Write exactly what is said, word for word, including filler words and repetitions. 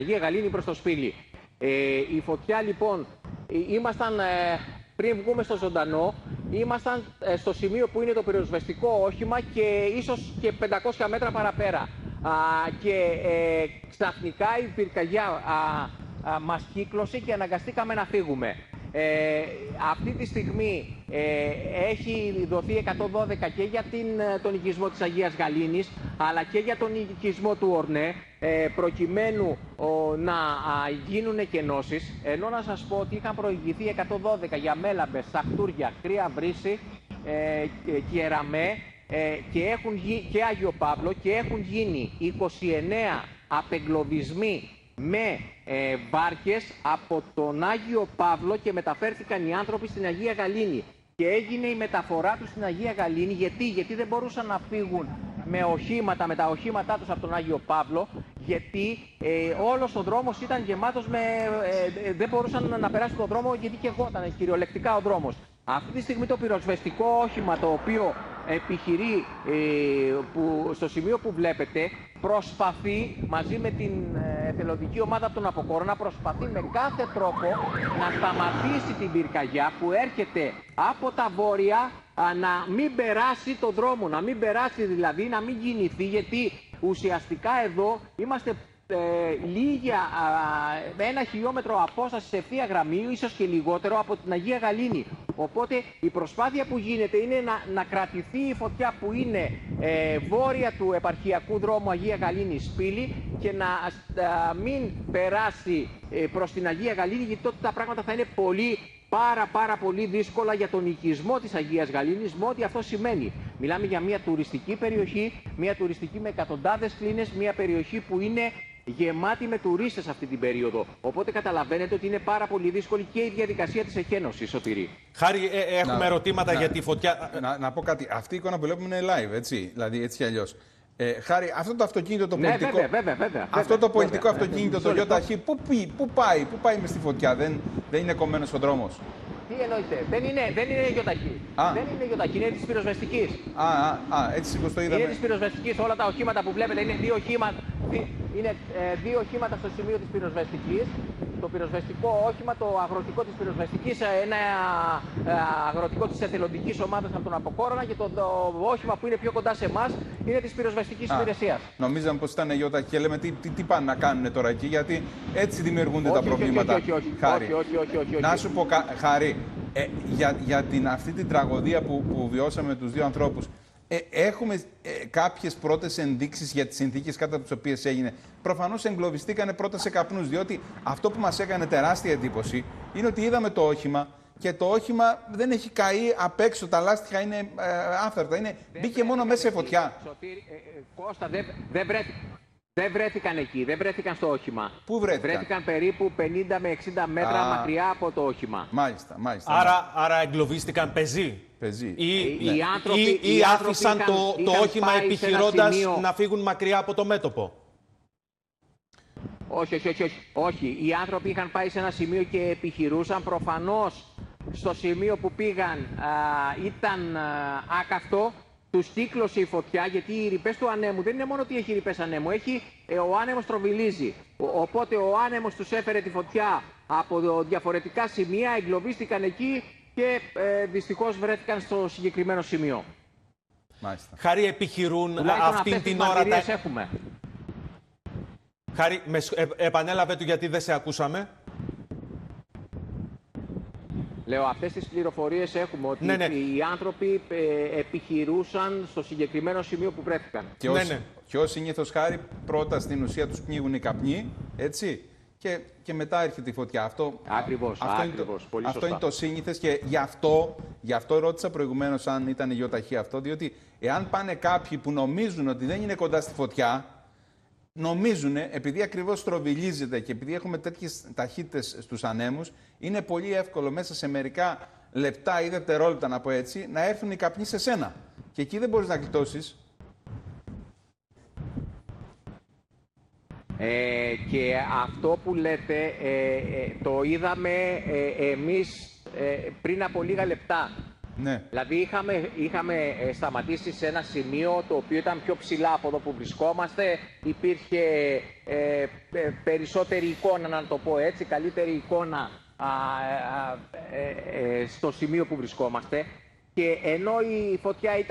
Αγία Γαλήνη προς το Σπήλι. Ε, η φωτιά λοιπόν, ήμασταν, ε, πριν βγούμε στο ζωντανό, ήμασταν ε, στο σημείο που είναι το πυροσβεστικό όχημα και ίσως και πεντακόσια μέτρα παραπέρα. Α, και ε, ξαφνικά η πυρκαγιά α, α, μας κύκλωσε και αναγκαστήκαμε να φύγουμε. Ε, αυτή τη στιγμή ε, έχει δοθεί εκατόν δώδεκα και για την, τον οικισμό της Αγίας Γαλήνης, αλλά και για τον οικισμό του Ορνέ, ε, προκειμένου ο, να α, γίνουν κενώσεις. Ενώ να σας πω ότι είχαν προηγηθεί εκατόν δώδεκα για Μέλαμπες, Σαχτούρια, Κρύα Βρύση, ε, Κεραμέ ε, και, έχουν, και Άγιο Παύλο, και έχουν γίνει είκοσι εννέα απεγκλωβισμοί με ε, βάρκες από τον Άγιο Παύλο και μεταφέρθηκαν οι άνθρωποι στην Αγία Γαλήνη. Και έγινε η μεταφορά τους στην Αγία Γαλήνη. Γιατί, γιατί δεν μπορούσαν να φύγουν με οχήματα, με τα οχήματά τους από τον Άγιο Παύλο, γιατί ε, όλος ο δρόμος ήταν γεμάτος με... Ε, ε, δεν μπορούσαν να περάσουν τον δρόμο γιατί καιγόταν κυριολεκτικά ο δρόμος. Αυτή τη στιγμή το πυροσβεστικό όχημα, το οποίο επιχειρεί ε, που, στο σημείο που βλέπετε, προσπαθεί μαζί με την εθελοντική ομάδα από τον Αποκόρονα, προσπαθεί με κάθε τρόπο να σταματήσει την πυρκαγιά που έρχεται από τα βόρεια, α, να μην περάσει το δρόμο, να μην περάσει δηλαδή, να μην κινηθεί, γιατί ουσιαστικά εδώ είμαστε ε, λίγα, α, ένα χιλιόμετρο απόσταση σε ευθεία γραμμή, ίσως και λιγότερο, από την Αγία Γαλήνη. Οπότε η προσπάθεια που γίνεται είναι να, να κρατηθεί η φωτιά που είναι ε, βόρεια του επαρχιακού δρόμου Αγία Γαλήνη Σπήλι και να α, μην περάσει ε, προς την Αγία Γαλήνη, γιατί τότε τα πράγματα θα είναι πολύ, πάρα πάρα πολύ δύσκολα για τον οικισμό της Αγίας Γαλήνης, με ό,τι αυτό σημαίνει. Μιλάμε για μια τουριστική περιοχή, μια τουριστική με εκατοντάδες κλίνες, μια περιοχή που είναι γεμάτη με τουρίστες αυτή την περίοδο. Οπότε καταλαβαίνετε ότι είναι πάρα πολύ δύσκολη και η διαδικασία της εκένωσης, Σωτήρη. Χάρη, ε, έχουμε να, ερωτήματα να, για τη φωτιά. Να, να πω κάτι. Αυτή η εικόνα που βλέπουμε είναι live, έτσι. Δηλαδή, έτσι κι αλλιώς. Ε, Χάρη, αυτό το αυτοκίνητο το πολιτικό. Ναι, βέβαια, βέβαια, βέβαια, αυτό το πολιτικό βέβαια, αυτοκίνητο, βέβαια, το ΙΟΤΑΧ, πού, πού πάει, πού πάει μες στη φωτιά, δεν, δεν είναι κομμένος ο δρόμος. Τι εννοείται, δεν είναι, δεν είναι γιοταχή. Δεν είναι γιοταχή, είναι της πυροσβεστικής. Α, α, α, έτσι όπως το είδαμε. Είναι της πυροσβεστικής, όλα τα οχήματα που βλέπετε είναι δύο οχήματα, είναι, ε, δύο οχήματα στο σημείο της πυροσβεστικής. Το πυροσβεστικό όχημα, το αγροτικό της πυροσβεστικής, ένα ε, αγροτικό της εθελοντικής ομάδας από τον Αποκόρονα, και το, το όχημα που είναι πιο κοντά σε εμάς είναι της πυροσβεστικής υπηρεσίας. Νομίζαμε πως ήταν γιοταχή και λέμε τι, τι, τι πάνε να κάνουν τώρα εκεί, γιατί έτσι δημιουργούνται όχι, τα προβλήματα. Όχι, όχι, όχι, Χάρη. όχι, όχι, όχι, όχι, όχι. Να σου πω, Χάρη, ε, για, για την, αυτή την τραγωδία που, που βιώσαμε με τους δύο ανθρώπους, ε, έχουμε ε, κάποιες πρώτες ενδείξεις για τις συνθήκες κάτω από τις οποίες έγινε. Προφανώς εγκλωβιστήκανε πρώτα σε καπνούς, διότι αυτό που μας έκανε τεράστια εντύπωση είναι ότι είδαμε το όχημα και το όχημα δεν έχει καεί απ' έξω, τα λάστιχα είναι ε, άφθαρτα, είναι, μπήκε μόνο μέσα σε φωτιά. Σωτήρη, ε, ε, Κώστα, δεν δε βρέθηκαν. Δεν βρέθηκαν εκεί, δεν βρέθηκαν στο όχημα. Πού βρέθηκαν? Βρέθηκαν περίπου πενήντα με εξήντα μέτρα Α, μακριά από το όχημα. Μάλιστα, μάλιστα. Άρα, άρα εγκλωβίστηκαν πεζοί. Πεζοί. Ή, ναι. οι άνθρωποι, ή, ή οι άφησαν είχαν, το, είχαν το όχημα επιχειρώντας σημείο... να φύγουν μακριά από το μέτωπο. Όχι, όχι, όχι, όχι. όχι. Οι άνθρωποι είχαν πάει σε ένα σημείο και επιχειρούσαν. Προφανώς στο σημείο που πήγαν α, ήταν α, άκαυτο. Τους κύκλωσε η φωτιά, γιατί οι ρηπές του ανέμου δεν είναι μόνο ότι έχει ρηπές ανέμου, έχει, ε, ο άνεμος τροβιλίζει. Ο, οπότε ο άνεμος τους έφερε τη φωτιά από διαφορετικά σημεία, εγκλωβίστηκαν εκεί και ε, δυστυχώς βρέθηκαν στο συγκεκριμένο σημείο. Μάλιστα. Χάρη, επιχειρούν Τουλάχιστον αυτήν την ώρα. Τα... έχουμε. Χάρη, με, ε, επανέλαβε του γιατί δεν σε ακούσαμε. Λέω, αυτές τις πληροφορίες έχουμε, ότι ναι, ναι. οι άνθρωποι ε, επιχειρούσαν στο συγκεκριμένο σημείο που βρέθηκαν. Και ως, ναι, ναι. και ως συνήθως, Χάρη, πρώτα στην ουσία τους πνίγουν οι καπνοί, έτσι, και, και μετά έρχεται η φωτιά. Αυτό, ακριβώς, αυτό, ακριβώς, είναι, το, πολύ αυτό σωστά. είναι το σύνηθες, και γι' αυτό, γι' αυτό ρώτησα προηγουμένως αν ήταν γιοταχή αυτό, διότι εάν πάνε κάποιοι που νομίζουν ότι δεν είναι κοντά στη φωτιά, νομίζουν, επειδή ακριβώς στροβιλίζεται και επειδή έχουμε τέτοιες ταχύτητες στους ανέμους, είναι πολύ εύκολο μέσα σε μερικά λεπτά ή δευτερόλεπτα, να πω έτσι, να έρθουν οι καπνοί σε σένα. Και εκεί δεν μπορείς να γλιτώσεις. Ε, και αυτό που λέτε ε, ε, το είδαμε ε, εμείς ε, πριν από λίγα λεπτά. Ναι. Δηλαδή είχαμε, είχαμε ε, σταματήσει σε ένα σημείο το οποίο ήταν πιο ψηλά από εδώ που βρισκόμαστε. Υπήρχε ε, ε, περισσότερη εικόνα, να το πω έτσι, καλύτερη εικόνα α, α, ε, ε, στο σημείο που βρισκόμαστε. Και ενώ η φωτιά ήταν